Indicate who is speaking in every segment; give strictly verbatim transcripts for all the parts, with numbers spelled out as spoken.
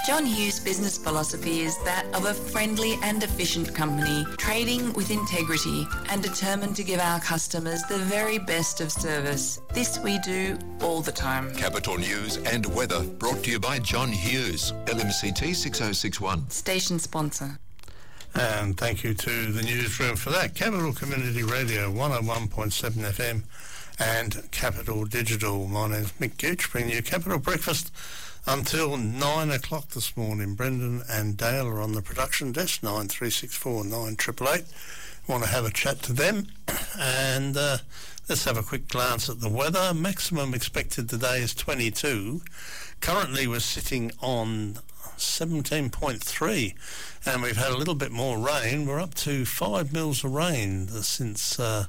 Speaker 1: John Hughes' business philosophy is that of a friendly and efficient company, trading with integrity and determined to give our customers the very best of service. This we do all the time.
Speaker 2: Capital News and weather brought to you by John Hughes, L M C T six oh six one.
Speaker 1: Station sponsor.
Speaker 3: And thank you to the newsroom for that. Capital Community Radio, one oh one point seven F M and Capital Digital. My name's Mick Gooch, bringing you Capital Breakfast until nine o'clock this morning. Brendan and Dale are on the production desk, nine three six four nine eight eight eight. Want to have a chat to them. And uh, let's have a quick glance at the weather. Maximum expected today is twenty-two. Currently we're sitting on seventeen point three, and we've had a little bit more rain. We're up to five mils of rain since uh,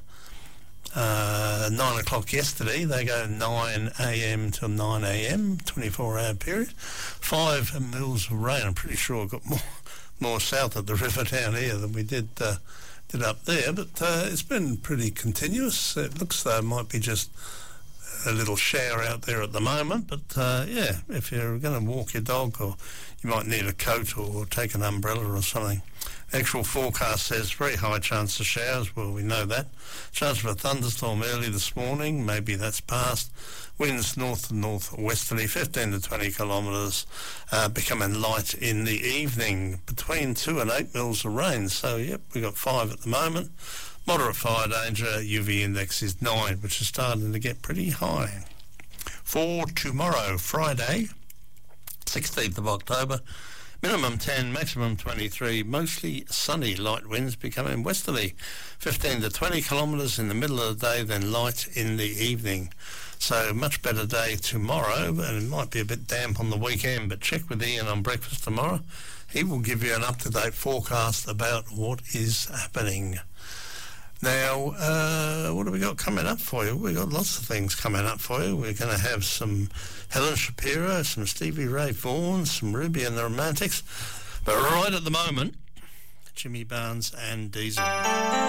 Speaker 3: uh, nine o'clock yesterday. They go nine a.m. till nine a.m., twenty-four hour period. Five mils of rain. I'm pretty sure I've got more more south of the river down here than we did uh, did up there, but uh, it's been pretty continuous. It looks though it might be just a little shower out there at the moment, but uh, yeah, if you're going to walk your dog, or you might need a coat or take an umbrella or something. Actual forecast says very high chance of showers. Well, we know that. Chance of a thunderstorm early this morning, maybe that's passed. Winds north and northwesterly, fifteen to twenty kilometres, uh, becoming light in the evening, between two and eight mils of rain. So, yep, we've got five at the moment. Moderate fire danger, U V index is nine, which is starting to get pretty high. For tomorrow, Friday, sixteenth of October, minimum ten, maximum twenty-three, mostly sunny, light winds becoming westerly, fifteen to twenty kilometres in the middle of the day, then light in the evening. So much better day tomorrow, and it might be a bit damp on the weekend, but check with Ian on breakfast tomorrow. He will give you an up-to-date forecast about what is happening. Now, uh, what have we got coming up for you? We've got lots of things coming up for you. We're going to have some Helen Shapiro, some Stevie Ray Vaughan, some Ruby and the Romantics. But right at the moment, Jimmy Barnes and Diesel.